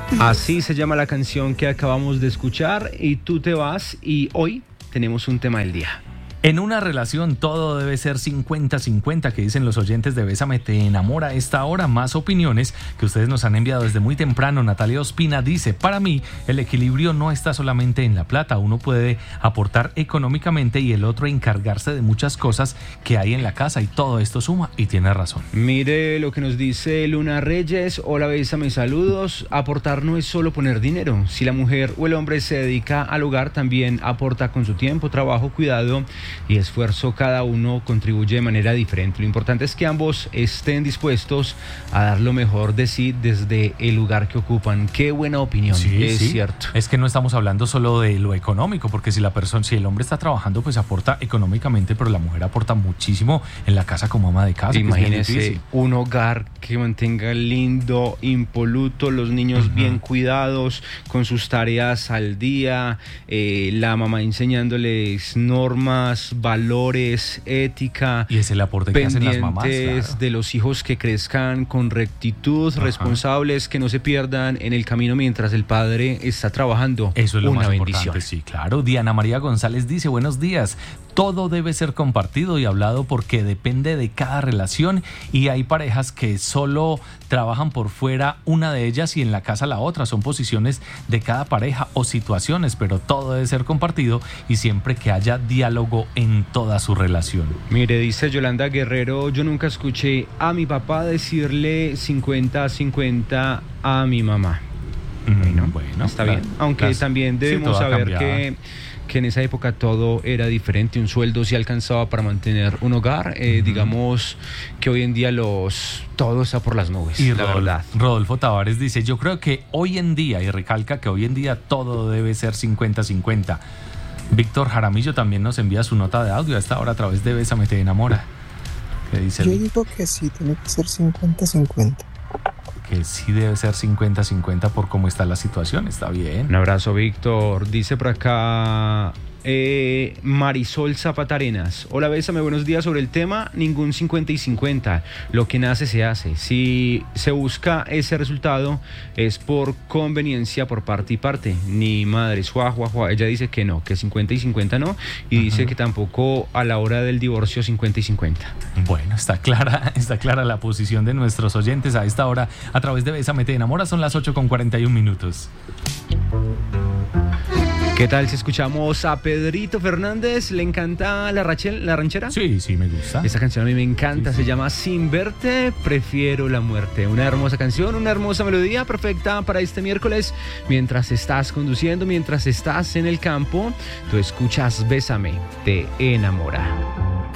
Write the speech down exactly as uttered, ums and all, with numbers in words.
Así se llama la canción que acabamos de escuchar, y tú te vas, y hoy tenemos un tema del día. En una relación todo debe ser cincuenta cincuenta, que dicen los oyentes de Bésame Te Enamora. A esta hora, más opiniones que ustedes nos han enviado desde muy temprano. Natalia Ospina dice: para mí el equilibrio no está solamente en la plata. Uno puede aportar económicamente y el otro encargarse de muchas cosas que hay en la casa, y todo esto suma, y tiene razón. Mire lo que nos dice Luna Reyes. Hola, Bésame, saludos. Aportar no es solo poner dinero. Si la mujer o el hombre se dedica al hogar, también aporta con su tiempo, trabajo, cuidado y esfuerzo. Cada uno contribuye de manera diferente. Lo importante es que ambos estén dispuestos a dar lo mejor de sí desde el lugar que ocupan. Qué buena opinión. Sí, es sí. cierto. Es que no estamos hablando solo de lo económico, porque si la persona, si el hombre está trabajando, pues aporta económicamente, pero la mujer aporta muchísimo en la casa como ama de casa. Imagínese un hogar que mantenga lindo, impoluto, los niños uh-huh. bien cuidados, con sus tareas al día, eh, la mamá enseñándoles normas, valores, ética. Y es el aporte que hacen las mamás, pendientes claro. de los hijos que crezcan con rectitud, ajá. responsables, que no se pierdan en el camino mientras el padre está trabajando. Eso es lo Una más bendición. Importante, sí, claro. Diana María González dice: buenos días. Todo debe ser compartido y hablado porque depende de cada relación, y hay parejas que solo trabajan por fuera una de ellas y en la casa la otra. Son posiciones de cada pareja o situaciones, pero todo debe ser compartido y siempre que haya diálogo en toda su relación. Mire, dice Yolanda Guerrero: yo nunca escuché a mi papá decirle cincuenta cincuenta a mi mamá. Mm, bueno, bueno, está la, bien. Aunque las, también debemos sí, saber que... que en esa época todo era diferente, un sueldo sí alcanzaba para mantener un hogar, eh, uh-huh. digamos que hoy en día los todo está por las nubes, y la Rodolfo, verdad. Rodolfo Tavares dice: yo creo que hoy en día, y recalca que hoy en día todo debe ser cincuenta cincuenta. Víctor Jaramillo también nos envía su nota de audio a esta hora a través de Bésame Te Enamora. ¿Qué dice? Yo digo que sí, tiene que ser cincuenta cincuenta. Que sí debe ser cincuenta cincuenta por cómo está la situación. Está bien. Un abrazo, Víctor. Dice por acá eh, Marisol Zapata Arenas: hola, Bésame, buenos días. Sobre el tema, ningún cincuenta y cincuenta. Lo que nace se hace. Si se busca ese resultado es por conveniencia por parte y parte. Ni madre, suá, juá, juá. Ella dice que no, que cincuenta y cincuenta no. Y uh-huh. dice que tampoco a la hora del divorcio cincuenta y cincuenta. Bueno, está clara, está clara la posición de nuestros oyentes a esta hora a través de Bésame Te Enamora. Son las ocho con cuarenta y un minutos. ¿Qué tal si escuchamos a Pedrito Fernández? ¿Le encanta la, rachel, la ranchera? Sí, sí, me gusta. Esta canción a mí me encanta, sí, se sí. llama Sin Verte, Prefiero la Muerte. Una hermosa canción, una hermosa melodía, perfecta para este miércoles. Mientras estás conduciendo, mientras estás en el campo, tú escuchas Bésame Te Enamora.